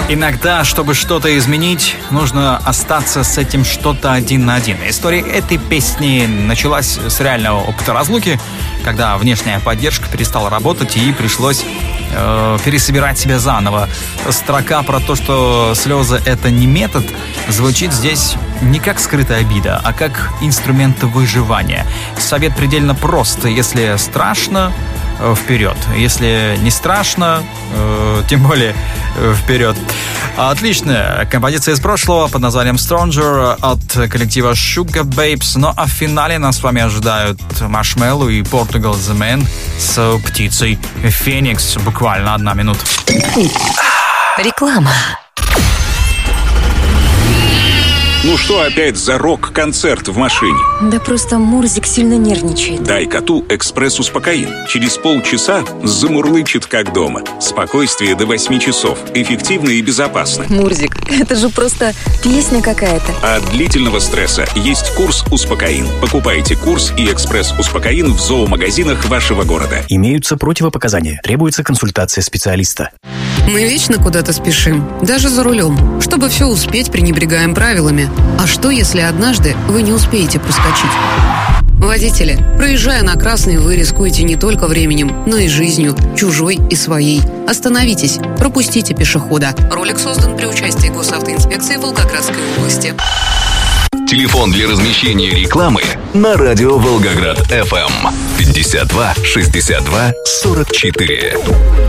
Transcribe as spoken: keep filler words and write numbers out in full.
Иногда, чтобы что-то изменить, нужно остаться с этим что-то один на один. История этой песни началась с реального опыта разлуки, когда внешняя поддержка перестала работать и пришлось э, пересобирать себя заново. Строка про то, что слезы — это не метод, звучит здесь не как скрытая обида, а как инструмент выживания. Совет предельно прост. Если страшно, вперед. Если не страшно, э, тем более э, вперед. Отличная композиция из прошлого под названием Stronger от коллектива Sugar Babes. Ну а в финале нас с вами ожидают Marshmello и Portugal The Man с птицей Феникс. Буквально одна минута. Реклама. Ну что опять за рок-концерт в машине? Да просто Мурзик сильно нервничает. Дай коту экспресс-успокоин. Через полчаса замурлычет как дома. Спокойствие до восьми часов. Эффективно и безопасно. Мурзик, это же просто песня какая-то. От длительного стресса есть курс «Успокоин». Покупайте курс и экспресс-успокоин в зоомагазинах вашего города. Имеются противопоказания. Требуется консультация специалиста. Мы вечно куда-то спешим, даже за рулем. Чтобы все успеть, пренебрегаем правилами. А что, если однажды вы не успеете проскочить? Водители, проезжая на красный, вы рискуете не только временем, но и жизнью, чужой и своей. Остановитесь, пропустите пешехода. Ролик создан при участии Госавтоинспекции Волгоградской области. Телефон для размещения рекламы на радио Волгоград эф эм пятьдесят два шестьдесят два сорок четыре.